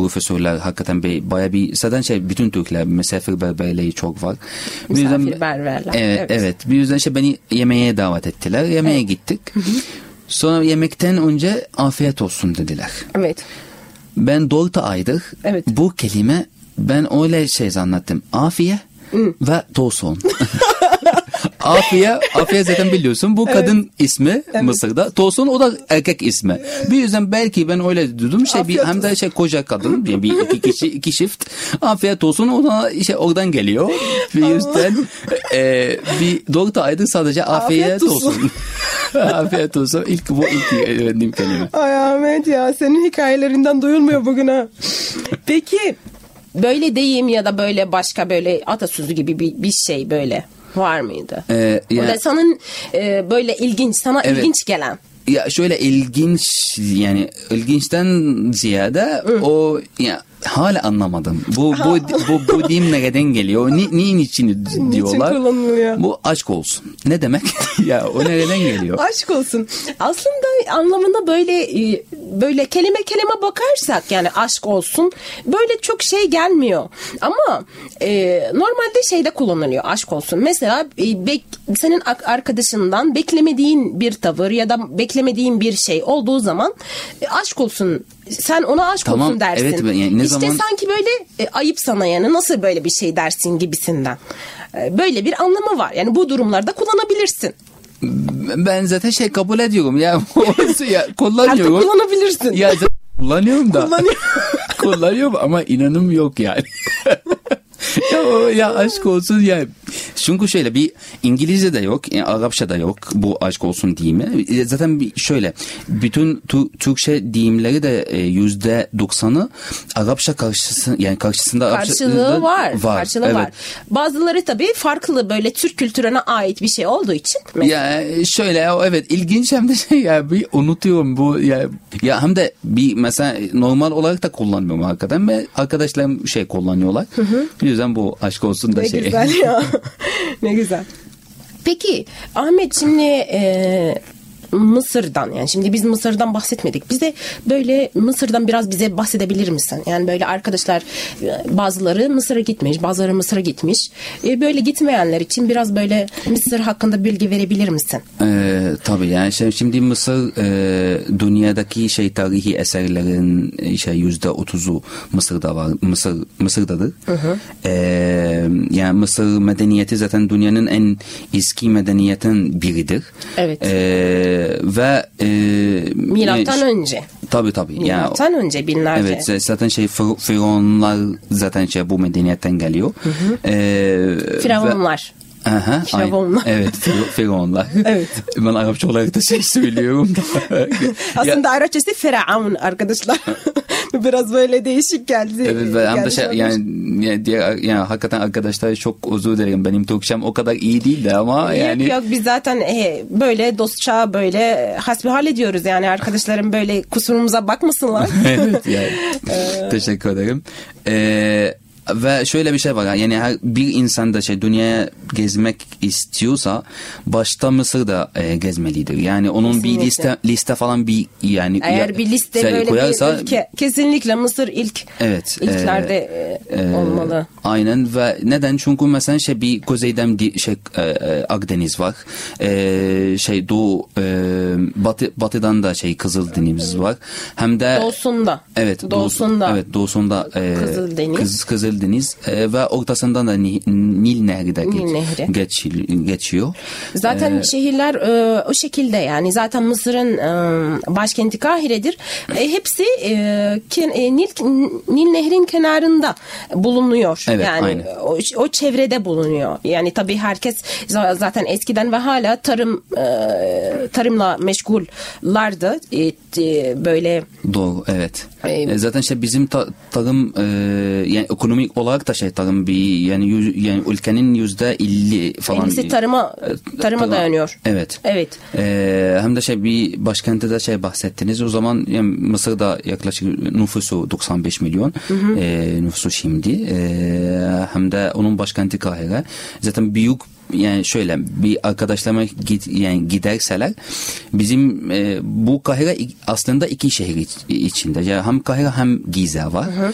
profesörler hakikaten bayağı bir zaten bütün Türkler misafirperverliği çok var. Misafirperverler. Evet. Bir yüzden beni yemeğe davet ettiler. Yemeğe gittik. Sonra yemekten önce afiyet olsun dediler. Evet. Ben 4 aydır bu kelime ben öyle zannettim. Afiye ve tosun. Afiye zaten biliyorsun bu kadın ismi Mısır'da. Tosun o da erkek ismi. Bir yüzden belki ben öyle dedim hem de koca kadın bir iki çift. Afiyet olsun o da oradan geliyor. Bir yüzden bir 4 aydır sadece afiyet olsun. Afiyet olsun. İlk öğrendiğim kelime. Ay Ahmet ya senin hikayelerinden duyulmuyor bugün ha. Peki böyle deyim ya da böyle başka böyle atasözü gibi bir şey böyle var mıydı? O da senin böyle ilginç gelen. Ya şöyle ilginç yani ilginçten ziyade o ya hala anlamadım. Bu deyim nereden geliyor? Niçin için diyorlar? Bu aşk olsun. Ne demek? Ya o nereden geliyor? Aşk olsun. Aslında anlamında böyle kelime bakarsak yani aşk olsun böyle çok gelmiyor. Ama normalde kullanılıyor aşk olsun. Mesela senin arkadaşından beklemediğin bir tavır ya da beklemediğin bir şey olduğu zaman aşk olsun. Sen ona aşk olsun dersin. Evet, yani ne zaman... sanki böyle ayıp sana yani nasıl böyle bir şey dersin gibisinden. Böyle bir anlamı var. Yani bu durumlarda kullanabilirsin. Ben zaten kabul ediyorum ya. Kullanıyorum. Artık kullanabilirsin. Ya kullanıyorum da. Kullanıyorum ama inanım yok yani. ya aşk olsun ya. Çünkü bir İngilizce'de yok, yani Arapça'da yok bu aşk olsun deyimi. Zaten bütün Türkçe deyimleri de %90'ı Arapça karşısında karşılığı var. Karşılığı var. Bazıları tabii farklı böyle Türk kültürüne ait bir şey olduğu için. Mesela. Ya ilginç hem de ya bir unutuyorum bu ya hem de bir mesela normal olarak da kullanmıyorum hakikaten ve arkadaşlarım kullanıyorlar. O yüzden bu aşk olsun da ne güzel ya. Ne güzel. Peki Ahmet şimdi Mısır'dan yani şimdi biz Mısır'dan bahsetmedik. Bize böyle Mısır'dan biraz bize bahsedebilir misin? Yani böyle arkadaşlar bazıları Mısır'a gitmiş, bazıları Mısır'a gitmiş. Böyle gitmeyenler için biraz böyle Mısır hakkında bilgi verebilir misin? Tabii yani şimdi Mısır dünyadaki tarihi eserlerin %30'u Mısır'da var. Mısır'dadır. Yani Mısır medeniyeti zaten dünyanın en eski medeniyetin biridir. Evet. Ve milattan önce. Tabii. Milattan önce binlerce. Evet zaten firavunlar zaten bu medeniyetten geliyor. Firavunlar. Firavunlar. Evet, firavunlar. Evet. Ben Arapça olarak da söylüyorum. Aslında Arapçası Firavun arkadaşlar. Biraz böyle değişik geldi. Evet, hem de yani hakikaten arkadaşlar çok özür dilerim. Benim Türkçem o kadar iyi değildi ama yani. Yok biz zaten böyle dostça böyle hasbihal ediyoruz yani arkadaşlarım böyle kusurumuza bakmasınlar. Evet yani. Teşekkür ederim. Ve şöyle bir şey var yani her bir insan da dünyaya gezmek istiyorsa başta Mısır'da gezmelidir. Yani onun kesinlikle. bir liste falan yani eğer bir liste böyle koyarsa, bir ülke kesinlikle Mısır ilklerde olmalı. Aynen ve neden? Çünkü mesela bir kuzeyden Akdeniz var. Doğu batıdan da Kızıldeniz var. Hem de doğusunda. Evet, doğusunda Kızıldeniz ve ortasından da Nil Nehri de geçiyor. Zaten şehirler o şekilde yani zaten Mısır'ın başkenti Kahire'dir. Hepsi Nil Nehri'nin kenarında bulunuyor. Evet, yani o çevrede bulunuyor. Yani tabii herkes zaten eskiden ve hala tarımla meşgullardı. Böyle. Doğru, evet. Zaten bizim tarım yani ekonomik olarak da tarım yani ülkenin %50 falan. %50'si tarıma dayanıyor. Evet. Hem de bir başkentte de bahsettiniz. O zaman yani Mısır'da yaklaşık nüfusu 95 milyon. Nüfusu şimdi. Hem de onun başkenti Kahire. Zaten büyük yani bir arkadaşlarıma giderseler bizim bu Kahire aslında iki şehir içinde. Yani hem Kahire hem Gize var.